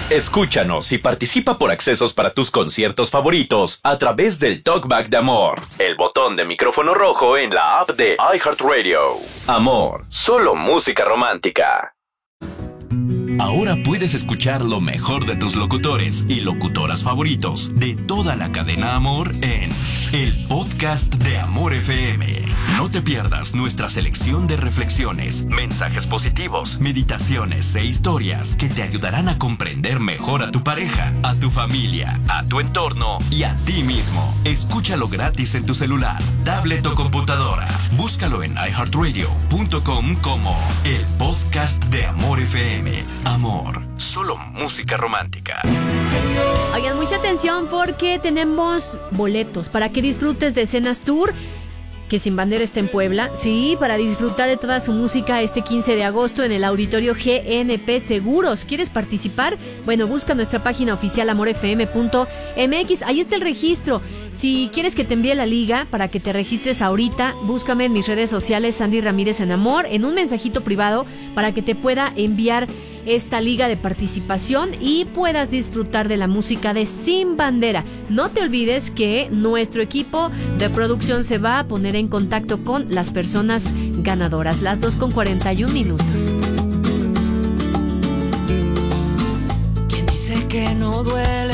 Escúchanos y participa por accesos para tus conciertos favoritos a través del Talkback de Amor, el botón de micrófono rojo en la app de iHeartRadio. Amor, solo música romántica. Ahora puedes escuchar lo mejor de tus locutores y locutoras favoritos de toda la cadena Amor en el podcast de Amor FM. No te pierdas nuestra selección de reflexiones, mensajes positivos, meditaciones e historias que te ayudarán a comprender mejor a tu pareja, a tu familia, a tu entorno y a ti mismo. Escúchalo gratis en tu celular, tablet o computadora. Búscalo en iHeartRadio.com como el podcast de Amor FM. Amor, solo música romántica. Oigan, mucha atención porque tenemos boletos para que disfrutes de Escenas Tour, que Sin Bandera está en Puebla. Sí, para disfrutar de toda su música este 15 de agosto en el Auditorio GNP Seguros. ¿Quieres participar? Bueno, busca nuestra página oficial amorfm.mx. Ahí está el registro. Si quieres que te envíe la liga para que te registres ahorita, búscame en mis redes sociales, Sandy Ramírez en Amor, en un mensajito privado para que te pueda enviar esta liga de participación y puedas disfrutar de la música de Sin Bandera. No te olvides que nuestro equipo de producción se va a poner en contacto con las personas ganadoras. Las 2:41. ¿Quién dice que no duele